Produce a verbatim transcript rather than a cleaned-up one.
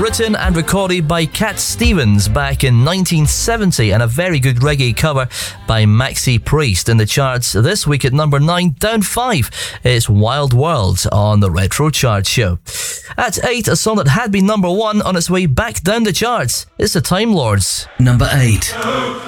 written and recorded by Cat Stevens back in nineteen seventy, and a very good reggae cover by Maxi Priest. In the charts this week at number nine, down five, it's Wild World on the Retro Chart Show. At eight, a song that had been number one on its way back down the charts. It's the Time Lords. Number eight.